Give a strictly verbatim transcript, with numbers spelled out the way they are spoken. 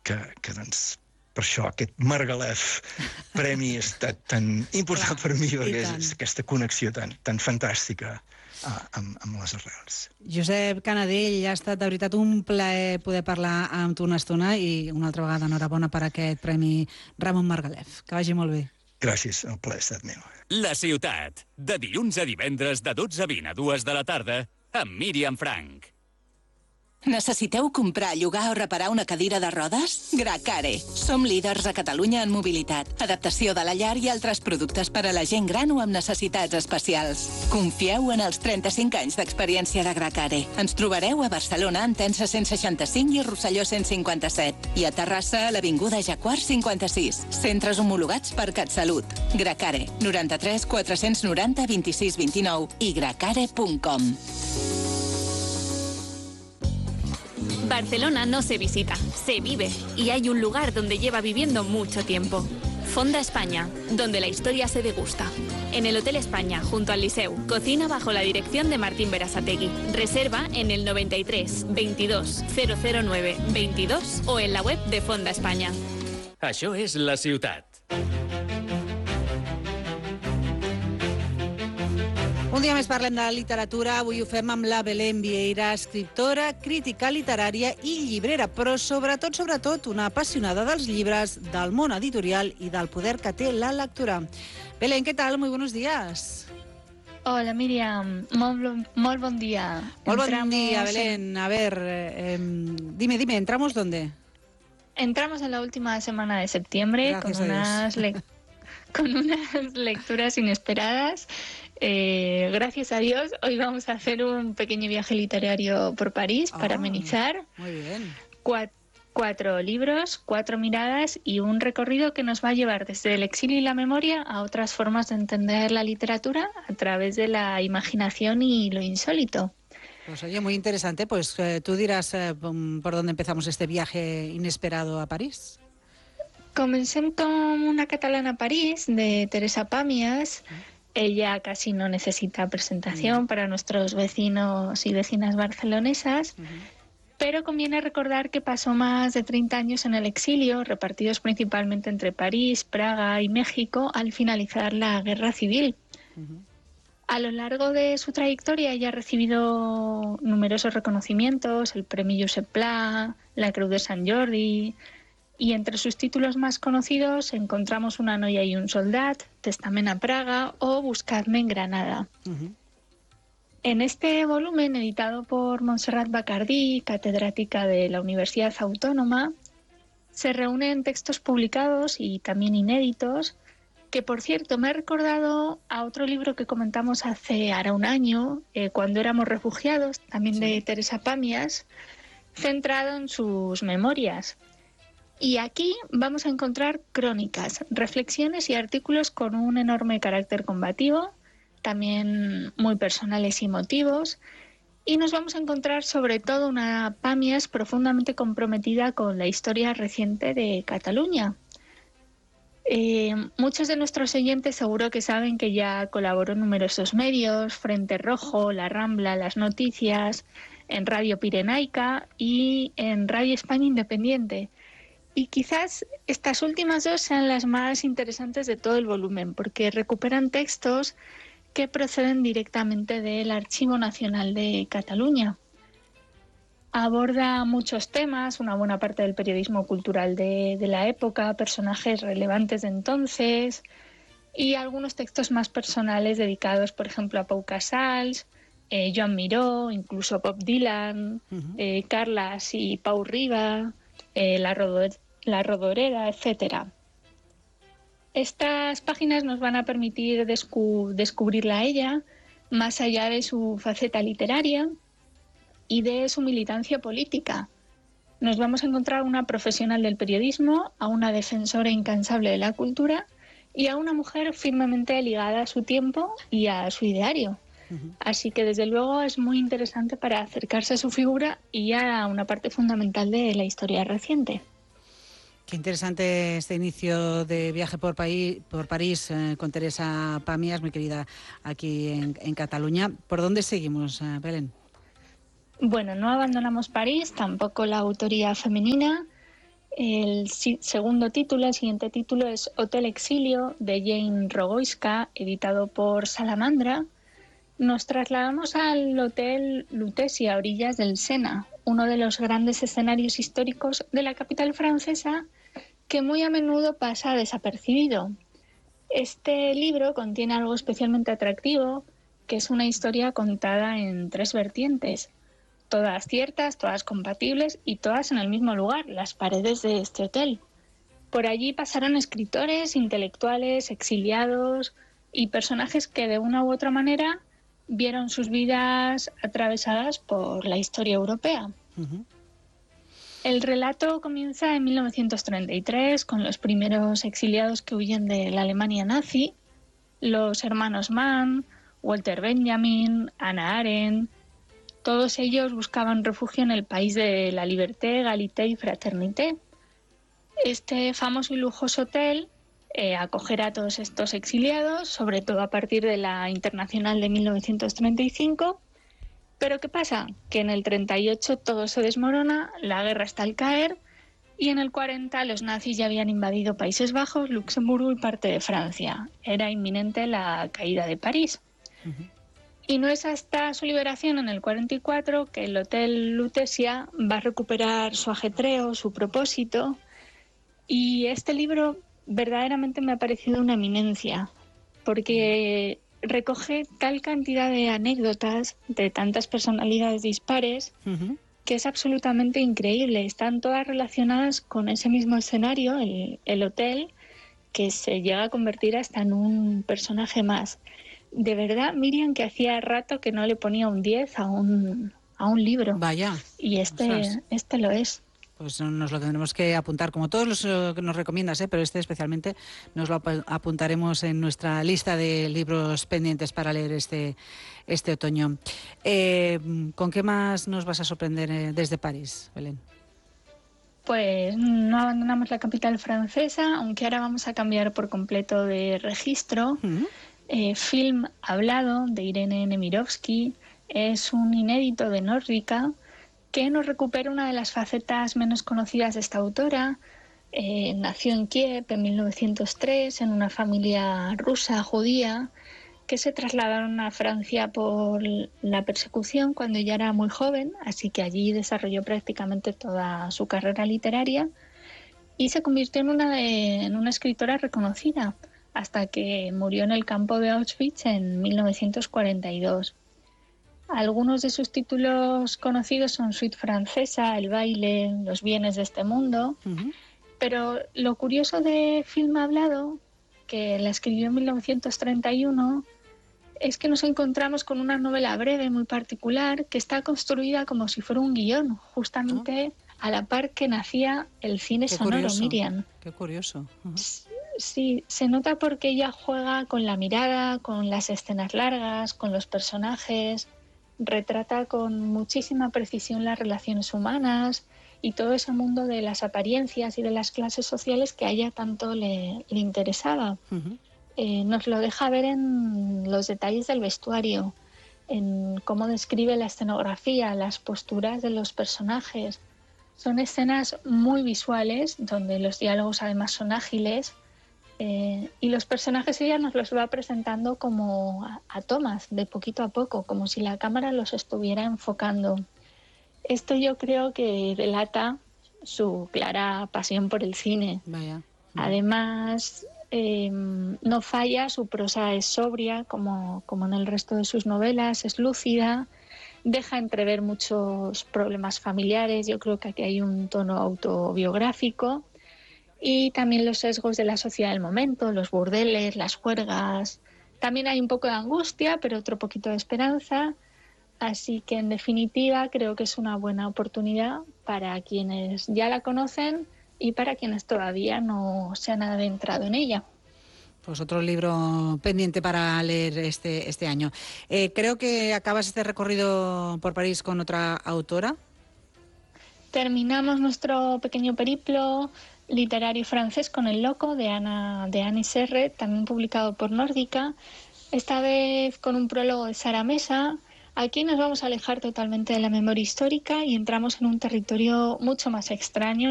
que, que doncs, per això aquest Margalef premi ha estat tan important per mi, perquè és, és aquesta connexió tan, tan fantàstica uh, amb, amb les arrels. Josep Canadell, ha estat de veritat un plaer poder parlar amb tu una estona i una altra vegada enhorabona per aquest premi Ramon Margalef. Que vagi molt bé. Gràcies, el plaer ha estat meu. La ciutat, de dilluns a divendres de dotze a vint a dues de la tarda, amb Míriam Frank. Necessiteu comprar, llogar o reparar una cadira de rodes? Gracare. Som líders a Catalunya en mobilitat, adaptació de la llar i altres productes per a la gent gran o amb necessitats especials. Confieu en els trenta-cinc anys d'experiència de Gracare. Ens trobareu a Barcelona, Entença cent seixanta-cinc i Rosselló cent cinquanta-set. I a Terrassa, a l'Avinguda Jacquard cinquanta-sis. Centres homologats per CatSalut. Gracare. noranta-tres quatre-cents noranta vint-i-sis vint-i-nou i gracare punt com. Barcelona no se visita, se vive, y hay un lugar donde lleva viviendo mucho tiempo. Fonda España, donde la historia se degusta. En el Hotel España, junto al Liceu, cocina bajo la dirección de Martín Berasategui. Reserva en el noventa y tres veintidós cero cero nueve veintidós o en la web de Fonda España. Això és la ciutat. Un dia més parlem de literatura. Avui ho fem amb la Belén Vieira, escriptora, crítica literària i llibrera, però sobretot, sobretot, una apassionada dels llibres, del món editorial i del poder que té la lectura. Belén, ¿qué tal? Muy buenos días. Hola, Miriam. Molt, molt bon dia. Molt bon entramos día, Belén. En... A ver, eh, dime, dime, ¿entramos dónde? Entramos en la última semana de septiembre con unas, le... con unas lecturas inesperadas. Eh, gracias a Dios, hoy vamos a hacer un pequeño viaje literario por París oh, para amenizar. Muy bien. Cuatro, cuatro libros, cuatro miradas y un recorrido que nos va a llevar desde el exilio y la memoria a otras formas de entender la literatura a través de la imaginación y lo insólito. Pues oye, muy interesante. Pues eh, tú dirás eh, por dónde empezamos este viaje inesperado a París. Comencem con Una catalana a París, de Teresa Pàmies. Ella casi no necesita presentación uh-huh. para nuestros vecinos y vecinas barcelonesas, uh-huh. pero conviene recordar que pasó más de treinta años en el exilio, repartidos principalmente entre París, Praga y México, al finalizar la Guerra Civil. Uh-huh. A lo largo de su trayectoria ella ha recibido numerosos reconocimientos, el Premio Josep Pla, la Creu de Sant Jordi... Y entre sus títulos más conocidos encontramos Una noia y un soldat, Testament a Praga o Buscadme en Granada. Uh-huh. En este volumen, editado por Montserrat Bacardí, catedrática de la Universidad Autónoma, se reúnen textos publicados y también inéditos, que por cierto me ha recordado a otro libro que comentamos hace ahora un año, eh, cuando éramos refugiados, también sí. de Teresa Pàmies, centrado en sus memorias. Y aquí vamos a encontrar crónicas, reflexiones y artículos con un enorme carácter combativo, también muy personales y emotivos, y nos vamos a encontrar sobre todo una Pàmies profundamente comprometida con la historia reciente de Cataluña. Eh, muchos de nuestros oyentes seguro que saben que ya colaboró en numerosos medios, Frente Rojo, La Rambla, Las Noticias, en Radio Pirenaica y en Radio España Independiente. Y quizás estas últimas dos sean las más interesantes de todo el volumen, porque recuperan textos que proceden directamente del Archivo Nacional de Cataluña. Aborda muchos temas, una buena parte del periodismo cultural de, de la época, personajes relevantes de entonces y algunos textos más personales dedicados, por ejemplo, a Pau Casals, eh, Joan Miró, incluso Bob Dylan, uh-huh. eh, Carles y Pau Riba, eh, la, Rodor- la Rodoreda, etcétera. Estas páginas nos van a permitir descu- descubrirla a ella, más allá de su faceta literaria y de su militancia política. Nos vamos a encontrar una profesional del periodismo, a una defensora incansable de la cultura y a una mujer firmemente ligada a su tiempo y a su ideario. Uh-huh. Así que desde luego es muy interesante para acercarse a su figura y a una parte fundamental de la historia reciente. Qué interesante este inicio de viaje por, país, por París eh, con Teresa Pàmies, muy querida aquí en, en Cataluña. ¿Por dónde seguimos, eh, Belén? Bueno, no abandonamos París, tampoco la autoría femenina. El si- segundo título, el siguiente título es Hotel Exilio, de Jane Rogoyska, editado por Salamandra. Nos trasladamos al Hotel Lutetia, a orillas del Sena, uno de los grandes escenarios históricos de la capital francesa, que muy a menudo pasa desapercibido. Este libro contiene algo especialmente atractivo, que es una historia contada en tres vertientes, todas ciertas, todas compatibles y todas en el mismo lugar, las paredes de este hotel. Por allí pasaron escritores, intelectuales, exiliados y personajes que de una u otra manera vieron sus vidas atravesadas por la historia europea. Uh-huh. El relato comienza en mil novecientos treinta y tres con los primeros exiliados que huyen de la Alemania nazi, los hermanos Mann, Walter Benjamin, Hannah Arendt. Todos ellos buscaban refugio en el país de la liberté, égalité y fraternité. Este famoso y lujoso hotel eh, acogerá a todos estos exiliados, sobre todo a partir de la Internacional de mil novecientos treinta y cinco. Pero ¿qué pasa? Que en el treinta y ocho todo se desmorona, la guerra está al caer, y en el cuarenta los nazis ya habían invadido Países Bajos, Luxemburgo y parte de Francia. Era inminente la caída de París. Uh-huh. Y no es hasta su liberación en el cuarenta y cuatro que el Hotel Lutetia va a recuperar su ajetreo, su propósito. Y este libro verdaderamente me ha parecido una eminencia, porque recoge tal cantidad de anécdotas de tantas personalidades dispares, uh-huh, que es absolutamente increíble. Están todas relacionadas con ese mismo escenario, el, el hotel, que se llega a convertir hasta en un personaje más. De verdad, Miriam, que hacía rato que no le ponía un diez a un, a un libro. Vaya. Y este, este lo es. Pues nos lo tendremos que apuntar, como todos los que nos recomiendas, ¿eh? Pero este especialmente nos lo ap- apuntaremos en nuestra lista de libros pendientes para leer este, este otoño. Eh, ¿Con qué más nos vas a sorprender eh, desde París, Belén? Pues no abandonamos la capital francesa, aunque ahora vamos a cambiar por completo de registro. Uh-huh. Eh, Film hablado, de Irene Nemirovsky, es un inédito de Nórdica que nos recupera una de las facetas menos conocidas de esta autora. Eh, nació en Kiev en mil novecientos tres en una familia rusa judía que se trasladaron a Francia por la persecución cuando ya era muy joven, así que allí desarrolló prácticamente toda su carrera literaria y se convirtió en una, de, en una escritora reconocida hasta que murió en el campo de Auschwitz en mil novecientos cuarenta y dos. Algunos de sus títulos conocidos son Suite francesa, El baile, Los bienes de este mundo. Uh-huh. Pero lo curioso de Film hablado, que la escribió en mil novecientos treinta y uno, es que nos encontramos con una novela breve muy particular que está construida como si fuera un guión, justamente oh. a la par que nacía el cine Qué sonoro, curioso. Miriam. Qué curioso. Uh-huh. Sí, se nota porque ella juega con la mirada, con las escenas largas, con los personajes, retrata con muchísima precisión las relaciones humanas y todo ese mundo de las apariencias y de las clases sociales que a ella tanto le, le interesaba. Uh-huh. Eh, nos lo deja ver en los detalles del vestuario, en cómo describe la escenografía, las posturas de los personajes. Son escenas muy visuales, donde los diálogos además son ágiles, eh, y los personajes ella nos los va presentando como a, a tomas, de poquito a poco, como si la cámara los estuviera enfocando. Esto yo creo que delata su clara pasión por el cine. Vaya. Además, eh, no falla, su prosa es sobria, como, como en el resto de sus novelas, es lúcida, deja entrever muchos problemas familiares, yo creo que aquí hay un tono autobiográfico, y también los sesgos de la sociedad del momento, los burdeles, las juergas. También hay un poco de angustia, pero otro poquito de esperanza. Así que, en definitiva, creo que es una buena oportunidad para quienes ya la conocen y para quienes todavía no se han adentrado en ella. Pues otro libro pendiente para leer este, este año. Eh, creo que acabas este recorrido por París con otra autora. Terminamos nuestro pequeño periplo literario francés con El loco, de Ana de Annie Serret, también publicado por Nórdica, esta vez con un prólogo de Sara Mesa. Aquí nos vamos a alejar totalmente de la memoria histórica y entramos en un territorio mucho más extraño